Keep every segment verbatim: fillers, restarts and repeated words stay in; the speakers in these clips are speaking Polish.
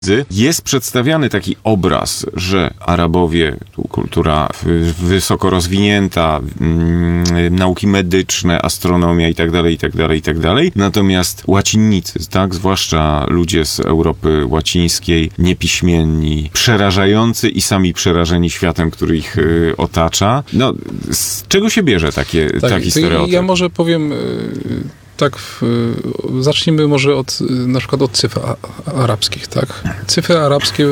jest przedstawiany taki obraz, że Arabowie, tu kultura wysoko rozwinięta, mm, nauki medyczne, astronomia i tak dalej, i tak dalej, i tak dalej. Natomiast łacinnicy, tak, zwłaszcza ludzie z Europy łacińskiej, niepiśmienni, przerażający i sami przerażeni światem, który ich y, otacza. No, z czego się bierze takie, tak, taki stereotyp? Ja może powiem... Y- Tak, zacznijmy może od, na przykład od cyfr arabskich, tak? Cyfry arabskie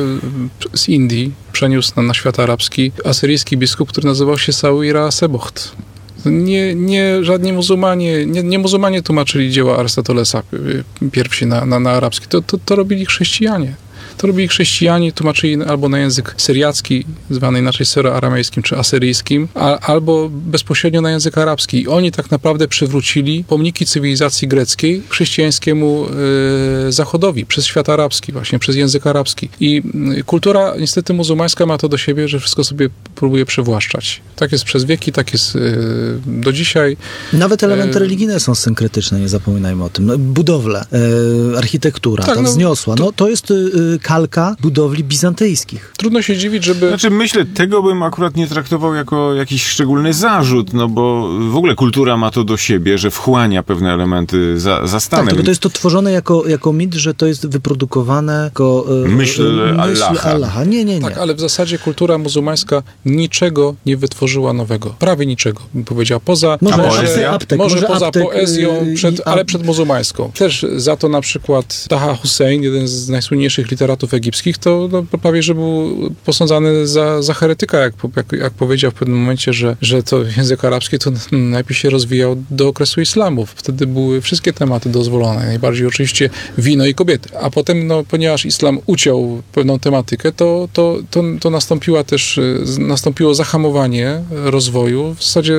z Indii przeniósł na, na świat arabski asyryjski biskup, który nazywał się Sawira Sebocht. Nie, nie, żadni muzułmanie, nie, nie muzułmanie tłumaczyli dzieła Arystotelesa pierwsi na, na, na arabski, to, to, to robili chrześcijanie. To robili chrześcijanie, tłumaczyli albo na język syriacki, zwany inaczej syro-aramejskim czy asyryjskim, a, albo bezpośrednio na język arabski. I oni tak naprawdę przywrócili pomniki cywilizacji greckiej chrześcijańskiemu y, zachodowi, przez świat arabski, właśnie przez język arabski. I y, kultura niestety muzułmańska ma to do siebie, że wszystko sobie próbuje przywłaszczać. Tak jest przez wieki, tak jest y, do dzisiaj. Nawet elementy y, religijne są synkretyczne, nie zapominajmy o tym. No, budowle, y, architektura, tak, tam no, wzniosła. No, to jest y, kalka budowli bizantyjskich. Trudno się dziwić, żeby... Znaczy, myślę, tego bym akurat nie traktował jako jakiś szczególny zarzut, no bo w ogóle kultura ma to do siebie, że wchłania pewne elementy za, za stanem. Tak, to, to jest to tworzone jako, jako mit, że to jest wyprodukowane jako... Yy, myśl yy, Allaha. Allaha. Nie, nie, nie. Tak, ale w zasadzie kultura muzułmańska niczego nie wytworzyła nowego. Prawie niczego, bym powiedział. Poza... Może, poezja? aptek, może, może poza aptek, poezją, przed, yy, ale przed muzułmańską. Też za to na przykład Taha Hussein, jeden z najsłynniejszych literatów egipskich, to no, prawie, że był posądzany za, za heretyka, jak, jak, jak powiedział w pewnym momencie, że, że to język arabski to najpierw się rozwijał do okresu islamu. Wtedy były wszystkie tematy dozwolone. Najbardziej oczywiście wino i kobiety. A potem, no, ponieważ islam uciął pewną tematykę, to, to, to, to nastąpiła też, nastąpiło zahamowanie rozwoju, w zasadzie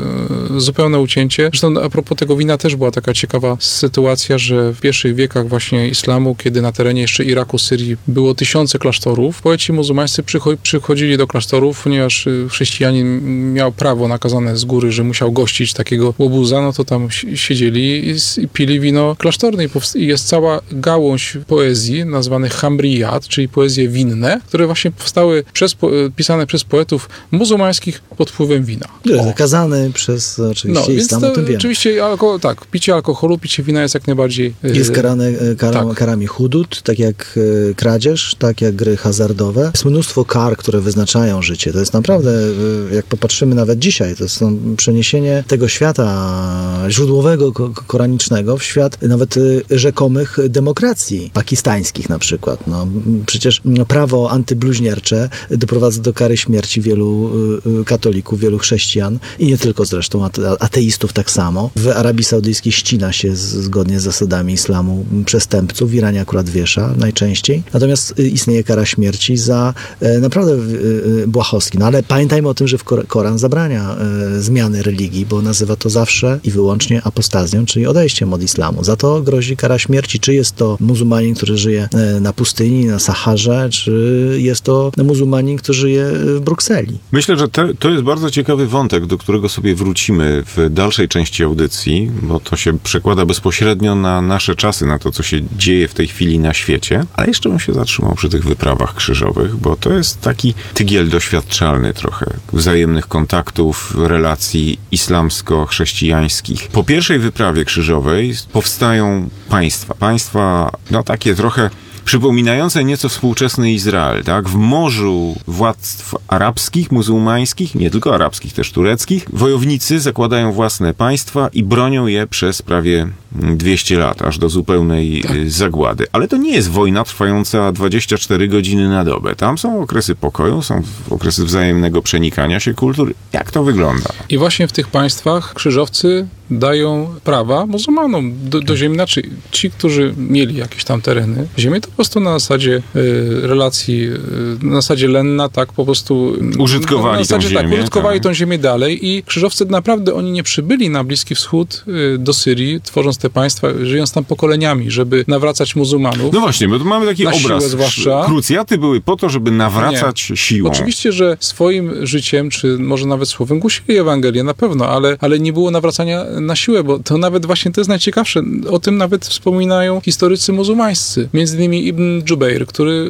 zupełne ucięcie. Zresztą a propos tego wina też była taka ciekawa sytuacja, że w pierwszych wiekach właśnie islamu, kiedy na terenie jeszcze Iraku, Syrii było tysiące klasztorów, poeci muzułmańscy przycho- przychodzili do klasztorów, ponieważ chrześcijanin miał prawo nakazane z góry, że musiał gościć takiego łobuza, no to tam siedzieli i, i pili wino klasztorne. I, powst- I jest cała gałąź poezji nazwanych hamriyat, czyli poezje winne, które właśnie powstały przez, po- pisane przez poetów muzułmańskich pod wpływem wina. Zakazany przez oczywiście no, islam, więc o tym wiemy. Oczywiście alko- tak, picie alkoholu, picie wina jest jak najbardziej... Jest karane kara, tak. karami hudud, tak jak e, kradzież, tak jak gry hazardowe. Jest mnóstwo kar, które wyznaczają życie. To jest naprawdę, e, jak popatrzymy nawet dzisiaj, to jest no, przeniesienie tego świata źródłowego, ko- koranicznego w świat nawet e, rzekomych demokracji pakistańskich na przykład. No, przecież prawo antybluźniercze doprowadza do kary śmierci wielu e, katolików, wielu chrześcijan i nie tylko zresztą, ate- ateistów tak samo. W Arabii Saudyjskiej ścina się z, zgodnie z zasadami islamu przestępców, w Iranie akurat wiesza najczęściej. Natomiast istnieje kara śmierci za e, naprawdę e, błahostki. No ale pamiętajmy o tym, że w Kor- Koran zabrania e, zmiany religii, bo nazywa to zawsze i wyłącznie apostazją, czyli odejściem od islamu. Za to grozi kara śmierci. Czy jest to muzułmanin, który żyje e, na pustyni, na Saharze, czy jest to muzułmanin, który żyje w Brukseli. Myślę, że te, to jest bardzo ciekawy wątek, do którego sobie wrócimy w dalszej części audycji, bo to się przekłada bezpośrednio na nasze czasy, na to, co się dzieje w tej chwili na świecie. Ale jeszcze bym się zatrzymał przy tych wyprawach krzyżowych, bo to jest taki tygiel doświadczalny trochę wzajemnych kontaktów, relacji islamsko-chrześcijańskich. Po pierwszej wyprawie krzyżowej powstają państwa. Państwa, no takie trochę przypominające nieco współczesny Izrael, tak? W morzu władztw arabskich, muzułmańskich, nie tylko arabskich, też tureckich, wojownicy zakładają własne państwa i bronią je przez prawie dwieście lat, aż do zupełnej tak. zagłady. Ale to nie jest wojna trwająca dwadzieścia cztery godziny na dobę. Tam są okresy pokoju, są okresy wzajemnego przenikania się kultur. Jak to wygląda? I właśnie w tych państwach krzyżowcy dają prawa muzułmanom do, do ziemi. Znaczy, ci, którzy mieli jakieś tam tereny, ziemię to po prostu na zasadzie y, relacji, y, na zasadzie lenna, tak, po prostu użytkowali na zasadzie, tą tak, ziemię. użytkowali tak. tą ziemię dalej i krzyżowcy naprawdę, oni nie przybyli na Bliski Wschód y, do Syrii, tworząc te państwa, żyjąc tam pokoleniami, żeby nawracać muzułmanów. No właśnie, bo tu mamy taki na obraz. Siłę zwłaszcza. Krucjaty były po to, żeby nawracać nie. siłą. Oczywiście, że swoim życiem, czy może nawet słowem głosili Ewangelię, na pewno, ale, ale nie było nawracania na siłę, bo to nawet właśnie to jest najciekawsze. O tym nawet wspominają historycy muzułmańscy. Między innymi Ibn Dżubeir, który